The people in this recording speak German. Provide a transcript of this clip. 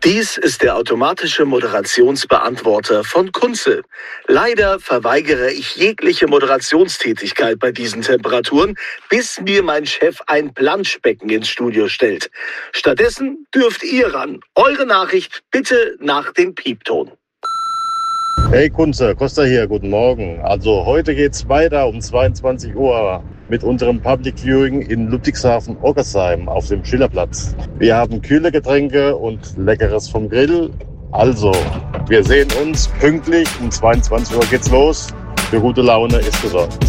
Dies ist der automatische Moderationsbeantworter von Kunze. Leider verweigere ich jegliche Moderationstätigkeit bei diesen Temperaturen, bis mir mein Chef ein Planschbecken ins Studio stellt. Stattdessen dürft ihr ran. Eure Nachricht bitte nach dem Piepton. Hey Kunze, Costa hier, guten Morgen. Also heute geht's weiter um 22 Uhr mit unserem Public Viewing in Ludwigshafen-Ockersheim auf dem Schillerplatz. Wir haben kühle Getränke und Leckeres vom Grill. Also, wir sehen uns pünktlich um 22 Uhr geht's los. Für gute Laune ist gesorgt.